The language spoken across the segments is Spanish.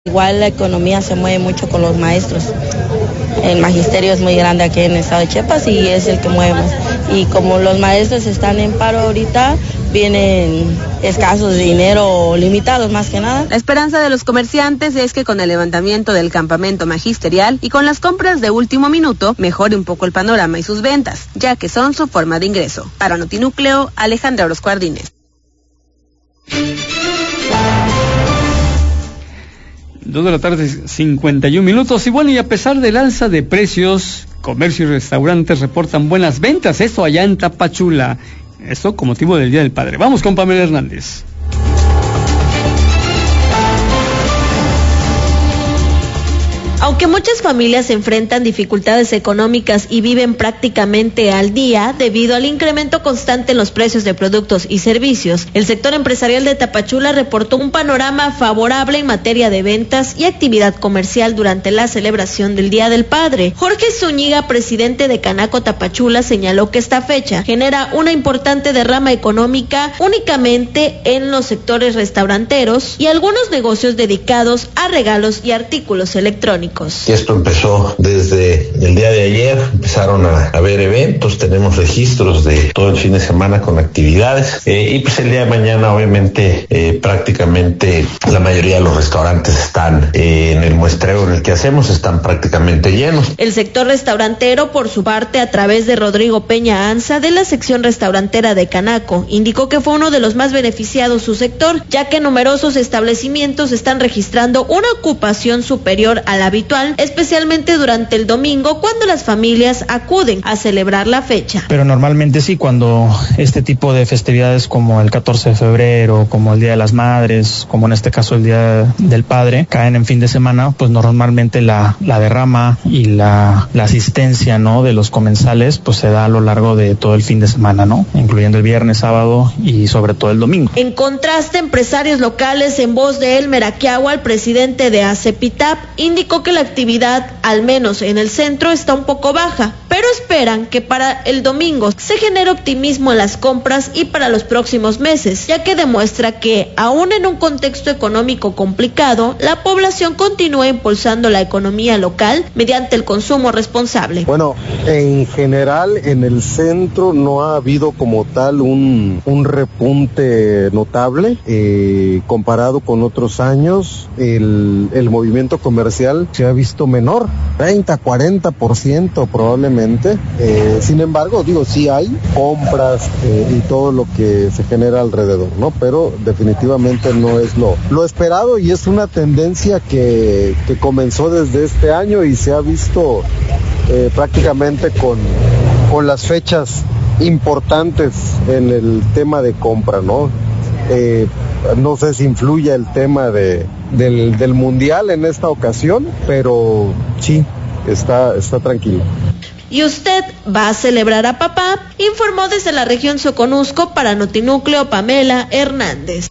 Igual la economía se mueve mucho con los maestros. El magisterio es muy grande aquí en el estado de Chiapas y es el que mueve más. Y como los maestros están en paro ahorita, vienen escasos de dinero, limitados más que nada. La esperanza de los comerciantes es que con el levantamiento del campamento magisterial y con las compras de último minuto, mejore un poco el panorama y sus ventas, ya que son su forma de ingreso. Para Notinúcleo, Alejandra Orozco Ardínez. 2:51 p.m. Y bueno, y a pesar del alza de precios, comercio y restaurantes reportan buenas ventas, esto allá en Tapachula, esto con motivo del Día del Padre. Vamos con Pamela Hernández. Aunque muchas familias enfrentan dificultades económicas y viven prácticamente al día debido al incremento constante en los precios de productos y servicios, el sector empresarial de Tapachula reportó un panorama favorable en materia de ventas y actividad comercial durante la celebración del Día del Padre. Jorge Zúñiga, presidente de Canaco Tapachula, señaló que esta fecha genera una importante derrama económica únicamente en los sectores restauranteros y algunos negocios dedicados a regalos y artículos electrónicos. Y esto empezó desde el día de ayer, empezaron a haber eventos, tenemos registros de todo el fin de semana con actividades y pues el día de mañana obviamente prácticamente la mayoría de los restaurantes están en el muestreo en el que hacemos, están prácticamente llenos. El sector restaurantero, por su parte, a través de Rodrigo Peña Anza, de la sección restaurantera de Canaco, indicó que fue uno de los más beneficiados su sector, ya que numerosos establecimientos están registrando una ocupación superior a la habitual, especialmente durante el domingo, cuando las familias acuden a celebrar la fecha. Pero normalmente sí, cuando este tipo de festividades como el 14 de febrero, como el Día de las Madres, como en este caso el Día del Padre, caen en fin de semana, pues normalmente la derrama y la asistencia, ¿no?, de los comensales, pues se da a lo largo de todo el fin de semana, ¿no?, incluyendo el viernes, sábado y sobre todo el domingo. En contraste, empresarios locales, en voz de Elmer Aquiagua, el presidente de ACEPITAP, indicó que la actividad, al menos en el centro, está un poco baja, pero esperan que para el domingo se genere optimismo en las compras y para los próximos meses, ya que demuestra que, aún en un contexto económico complicado, la población continúa impulsando la economía local mediante el consumo responsable. Bueno, en general en el centro no ha habido como tal un repunte notable comparado con otros años. El movimiento comercial se ha visto menor, 30-40% probablemente. Sin embargo, sí hay compras y todo lo que se genera alrededor, ¿no? Pero definitivamente no es lo esperado y es una tendencia que comenzó desde este año y se ha visto prácticamente con las fechas importantes en el tema de compra, ¿no? No sé si influye el tema del mundial en esta ocasión, pero sí, está tranquilo. ¿Y usted va a celebrar a papá? Informó desde la región Soconusco para Notinúcleo Pamela Hernández.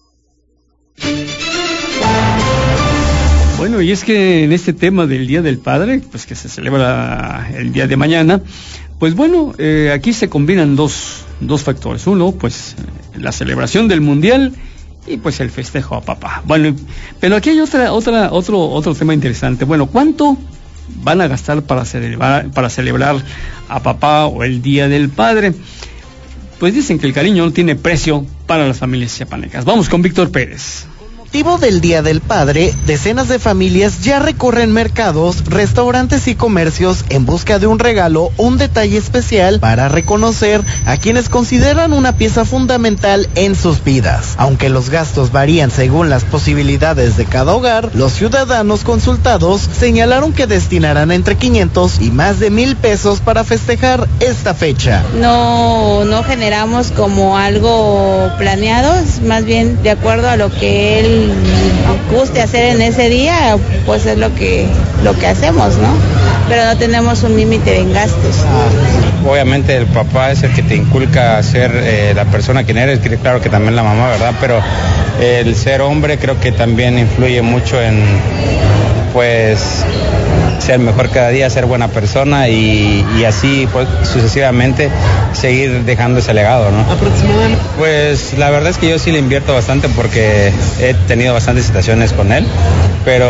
Bueno, y es que en este tema del Día del Padre, pues que se celebra el día de mañana, pues bueno, aquí se combinan dos factores. Uno, pues la celebración del mundial y pues el festejo a papá. Bueno, pero aquí hay otro tema interesante. Bueno, ¿cuánto van a gastar para celebrar a papá o el Día del Padre? Pues dicen que el cariño no tiene precio para las familias chiapanecas. Vamos con Víctor Pérez. Motivo del Día del Padre, decenas de familias ya recorren mercados, restaurantes y comercios en busca de un regalo o un detalle especial para reconocer a quienes consideran una pieza fundamental en sus vidas. Aunque los gastos varían según las posibilidades de cada hogar, los ciudadanos consultados señalaron que destinarán entre 500 y más de 1,000 pesos para festejar esta fecha. No generamos como algo planeado, es más bien de acuerdo a lo que él guste hacer en ese día, pues es lo que hacemos, ¿no? Pero no tenemos un límite en gastos. Obviamente el papá es el que te inculca a ser la persona quien eres, claro que también la mamá, ¿verdad? Pero el ser hombre creo que también influye mucho en, pues, ser mejor cada día, ser buena persona y así pues sucesivamente seguir dejando ese legado, ¿no? Aproximadamente. Pues la verdad es que yo sí le invierto bastante porque he tenido bastantes situaciones con él, pero